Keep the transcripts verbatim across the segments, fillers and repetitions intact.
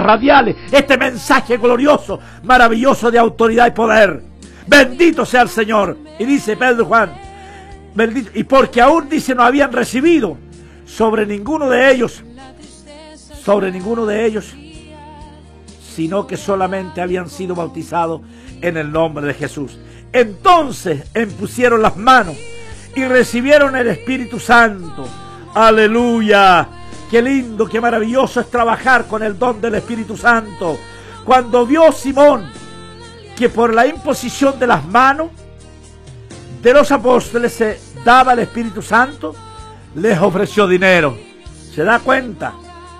radiales, este mensaje glorioso, maravilloso de autoridad y poder. Bendito sea el Señor. Y dice Pedro y Juan, bendito, y porque aún dice no habían recibido sobre ninguno de ellos, sobre ninguno de ellos, sino que solamente habían sido bautizados en el nombre de Jesús. Entonces impusieron las manos y recibieron el Espíritu Santo. Aleluya. Qué lindo, qué maravilloso es trabajar con el don del Espíritu Santo. Cuando vio Simón que por la imposición de las manos de los apóstoles se daba el Espíritu Santo, les ofreció dinero. ¿Se da cuenta?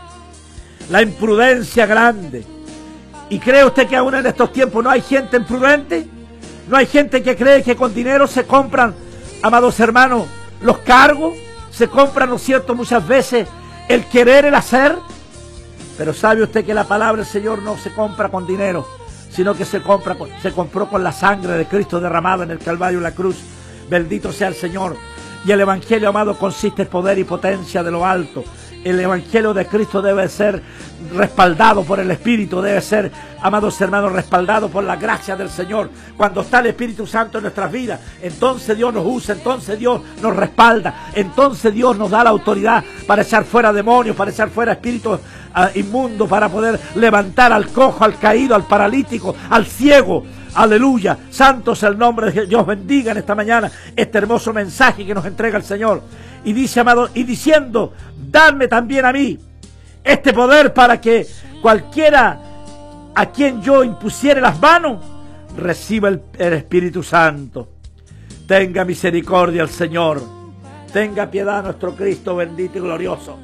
La imprudencia grande. ¿Y cree usted que aún en estos tiempos no hay gente imprudente? ¿No hay gente que cree que con dinero se compran, amados hermanos, los cargos? Se compran, ¿no es cierto?, muchas veces el querer, el hacer. Pero sabe usted que la palabra del Señor no se compra con dinero, sino que se compra, se compró con la sangre de Cristo derramada en el Calvario y la cruz. Bendito sea el Señor. Y el Evangelio, amado, consiste en poder y potencia de lo alto. El Evangelio de Cristo debe ser respaldado por el Espíritu, debe ser, amados hermanos, respaldado por la gracia del Señor. Cuando está el Espíritu Santo en nuestras vidas, entonces Dios nos usa, entonces Dios nos respalda, entonces Dios nos da la autoridad para echar fuera demonios, para echar fuera espíritus uh, inmundos, para poder levantar al cojo, al caído, al paralítico, al ciego. Aleluya, santo es el nombre de Dios. Dios bendiga en esta mañana este hermoso mensaje que nos entrega el Señor. Y dice, amado, y diciendo, dadme también a mí este poder para que cualquiera a quien yo impusiere las manos reciba el, el Espíritu Santo. Tenga misericordia el Señor, tenga piedad nuestro Cristo bendito y glorioso.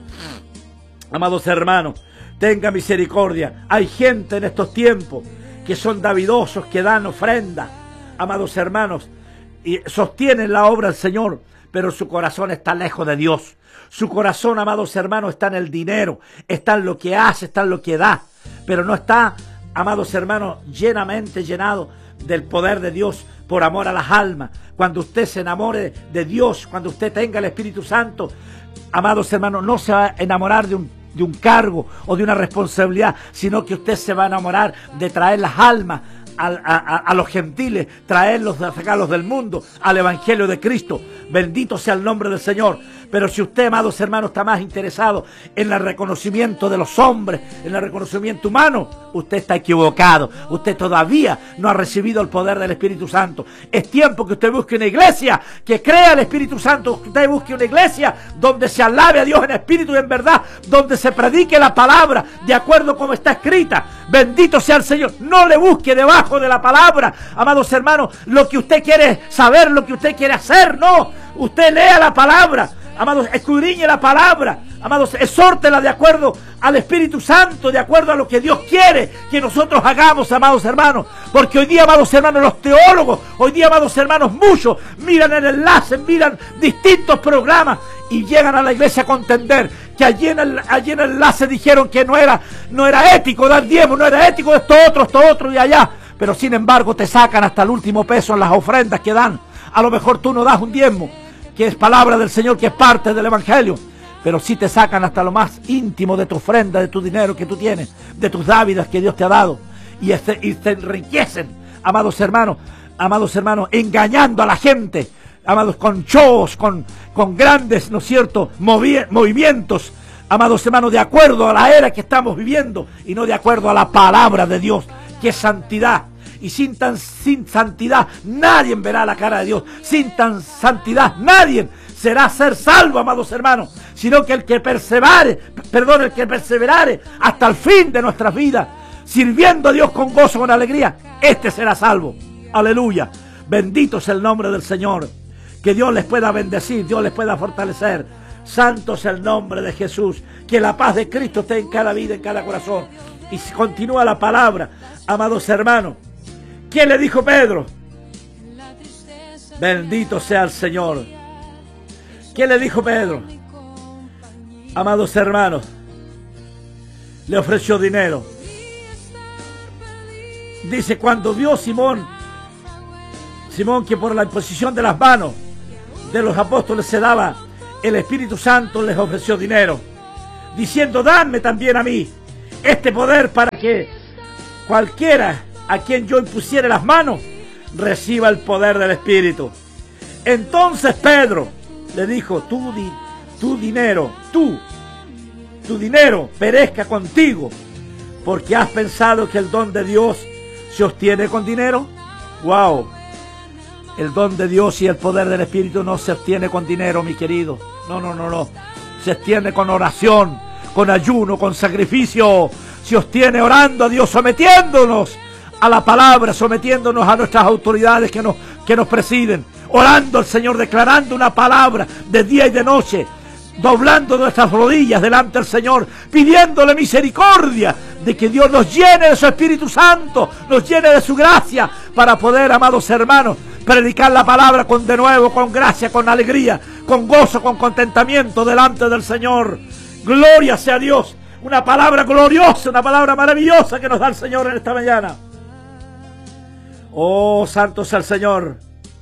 Amados hermanos, tenga misericordia. Hay gente en estos tiempos que son davidosos, que dan ofrenda, amados hermanos, y sostienen la obra del Señor, pero su corazón está lejos de Dios. Su corazón, amados hermanos, está en el dinero, está en lo que hace, está en lo que da, pero no está, amados hermanos, llenamente llenado del poder de Dios por amor a las almas. Cuando usted se enamore de Dios, cuando usted tenga el Espíritu Santo, amados hermanos, no se va a enamorar de un de un cargo o de una responsabilidad, sino que usted se va a enamorar de traer las almas a, a, a los gentiles, traerlos, sacarlos del mundo al Evangelio de Cristo. Bendito sea el nombre del Señor. Pero si usted, amados hermanos, está más interesado en el reconocimiento de los hombres, en el reconocimiento humano, usted está equivocado. Usted todavía no ha recibido el poder del Espíritu Santo. Es tiempo que usted busque una iglesia que crea el Espíritu Santo. Usted busque una iglesia donde se alabe a Dios en espíritu y en verdad, donde se predique la palabra de acuerdo como está escrita. Bendito sea el Señor. No le busque debajo de la palabra, amados hermanos, lo que usted quiere saber, lo que usted quiere hacer. No, usted lea la palabra. Amados, escudriñe la palabra. Amados, exhórtela de acuerdo al Espíritu Santo, de acuerdo a lo que Dios quiere que nosotros hagamos, amados hermanos. Porque hoy día, amados hermanos, los teólogos, hoy día, amados hermanos, muchos miran el enlace, miran distintos programas y llegan a la iglesia a contender que allí en el, allí en el enlace dijeron que no era, no era ético dar diezmo, no era ético esto otro, esto otro y allá. Pero sin embargo te sacan hasta el último peso en las ofrendas que dan. A lo mejor tú no das un diezmo, que es palabra del Señor, que es parte del Evangelio, pero sí te sacan hasta lo más íntimo de tu ofrenda, de tu dinero que tú tienes, de tus dávidas que Dios te ha dado, y, este, y te enriquecen, amados hermanos, amados hermanos, engañando a la gente, amados, con shows, con, con grandes, ¿no es cierto?, movi movimientos, amados hermanos, de acuerdo a la era que estamos viviendo, y no de acuerdo a la palabra de Dios, que es santidad. Y sin tan sin santidad nadie verá la cara de Dios. Sin tan santidad nadie será ser salvo, amados hermanos, sino que el que persevere, perdón, el que perseverare hasta el fin de nuestras vidas, sirviendo a Dios con gozo, con alegría, este será salvo. Aleluya. Bendito es el nombre del Señor. Que Dios les pueda bendecir, Dios les pueda fortalecer. Santo es el nombre de Jesús. Que la paz de Cristo esté en cada vida, en cada corazón. Y continúa la palabra, amados hermanos. ¿Quién le dijo Pedro? Bendito sea el Señor. ¿Qué le dijo Pedro? Amados hermanos, le ofreció dinero. Dice, cuando vio Simón, Simón que por la imposición de las manos de los apóstoles se daba el Espíritu Santo, les ofreció dinero, diciendo, dadme también a mí este poder para que cualquiera a quien yo impusiere las manos reciba el poder del Espíritu. Entonces Pedro le dijo, tu, di, tu dinero, tú, tu dinero perezca contigo, porque has pensado que el don de Dios se obtiene con dinero. ¡Wow! El don de Dios y el poder del Espíritu no se obtiene con dinero, mi querido. No, no, no, no. Se obtiene con oración, con ayuno, con sacrificio. Se obtiene orando a Dios, sometiéndonos a la palabra, sometiéndonos a nuestras autoridades que nos, que nos presiden. Orando al Señor, declarando una palabra de día y de noche. Doblando nuestras rodillas delante del Señor, pidiéndole misericordia de que Dios nos llene de su Espíritu Santo, nos llene de su gracia, para poder, amados hermanos, predicar la palabra con de nuevo, con gracia, con alegría, con gozo, con contentamiento delante del Señor. Gloria sea a Dios. Una palabra gloriosa, una palabra maravillosa que nos da el Señor en esta mañana. Oh, santo sea el Señor.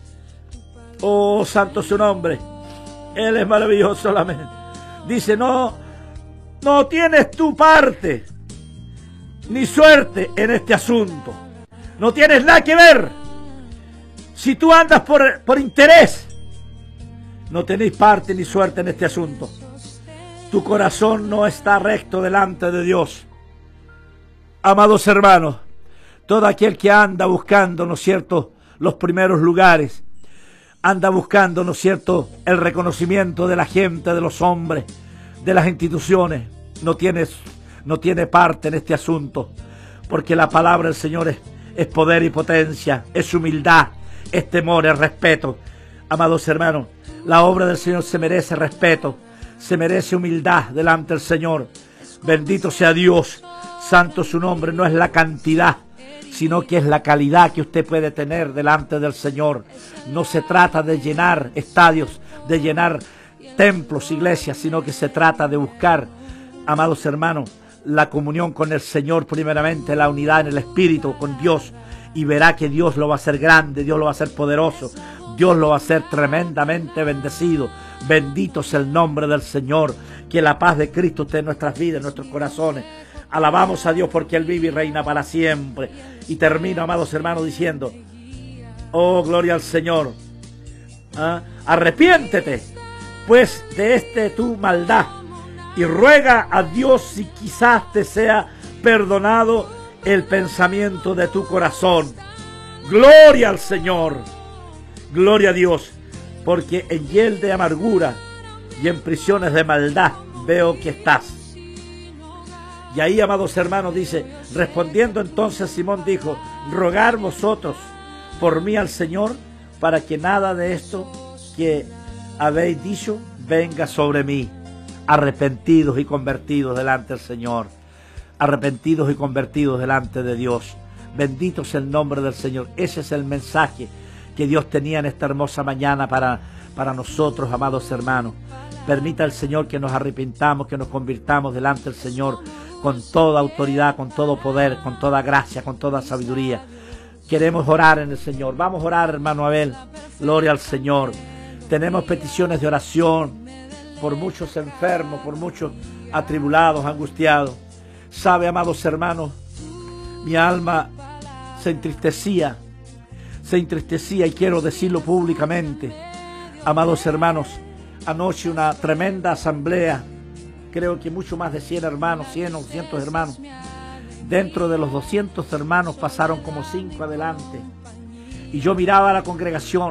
Oh, santo es su nombre. Él es maravilloso solamente. Dice, no, no tienes tu parte ni suerte en este asunto. No tienes nada que ver. Si tú andas por, por interés, no tenéis parte ni suerte en este asunto. Tu corazón no está recto delante de Dios. Amados hermanos, todo aquel que anda buscando, ¿no es cierto?, los primeros lugares, anda buscando, ¿no es cierto?, el reconocimiento de la gente, de los hombres, de las instituciones, no tiene, no tiene parte en este asunto, porque la palabra del Señor es, es poder y potencia, es humildad, es temor, es respeto. Amados hermanos, la obra del Señor se merece respeto, se merece humildad delante del Señor. Bendito sea Dios, santo es su nombre. No es la cantidad, sino que es la calidad que usted puede tener delante del Señor. No se trata de llenar estadios, de llenar templos, iglesias, sino que se trata de buscar, amados hermanos, la comunión con el Señor primeramente, la unidad en el Espíritu con Dios, y verá que Dios lo va a hacer grande, Dios lo va a hacer poderoso, Dios lo va a hacer tremendamente bendecido. Bendito sea el nombre del Señor. Que la paz de Cristo esté en nuestras vidas, en nuestros corazones. Alabamos a Dios porque Él vive y reina para siempre. Y termino, amados hermanos, diciendo, oh, gloria al Señor. ¿Ah? Arrepiéntete, pues, de este tu maldad, y ruega a Dios si quizás te sea perdonado el pensamiento de tu corazón. Gloria al Señor. Gloria a Dios, porque en hiel de amargura y en prisiones de maldad veo que estás. Y ahí, amados hermanos, dice, respondiendo entonces Simón dijo, rogar vosotros por mí al Señor, para que nada de esto que habéis dicho venga sobre mí. Arrepentidos y convertidos delante del Señor, arrepentidos y convertidos delante de Dios. Bendito sea el nombre del Señor. Ese es el mensaje que Dios tenía en esta hermosa mañana para, para nosotros, amados hermanos. Permita al Señor que nos arrepintamos, que nos convirtamos delante del Señor con toda autoridad, con todo poder, con toda gracia, con toda sabiduría. Queremos orar en el Señor. Vamos a orar, hermano Abel. Gloria al Señor. Tenemos peticiones de oración por muchos enfermos, por muchos atribulados, angustiados. Sabe, amados hermanos, mi alma se entristecía, se entristecía y quiero decirlo públicamente. Amados hermanos, anoche una tremenda asamblea, creo que mucho más de cien hermanos, cien o doscientos hermanos. Dentro de los doscientos hermanos pasaron como cinco adelante. Y yo miraba a la congregación.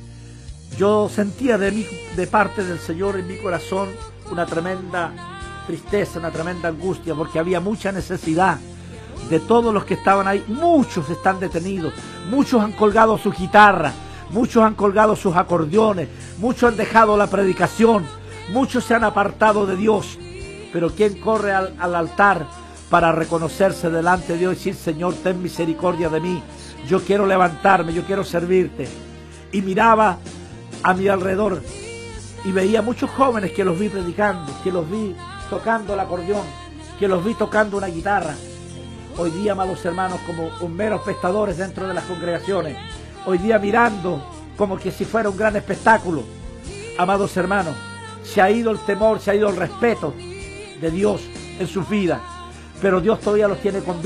Yo sentía de, mi, de parte del Señor en mi corazón una tremenda tristeza, una tremenda angustia, porque había mucha necesidad de todos los que estaban ahí. Muchos están detenidos, muchos han colgado su guitarra, muchos han colgado sus acordeones, muchos han dejado la predicación, muchos se han apartado de Dios. Pero ¿quién corre al, al altar para reconocerse delante de Dios y decir, Señor, ten misericordia de mí? Yo quiero levantarme, yo quiero servirte. Y miraba a mi alrededor y veía muchos jóvenes que los vi predicando, que los vi tocando el acordeón, que los vi tocando una guitarra. Hoy día, amados hermanos, como un meros espectadores dentro de las congregaciones. Hoy día mirando como que si fuera un gran espectáculo. Amados hermanos, se ha ido el temor, se ha ido el respeto de Dios en sus vidas. pero Dios todavía los tiene con vida.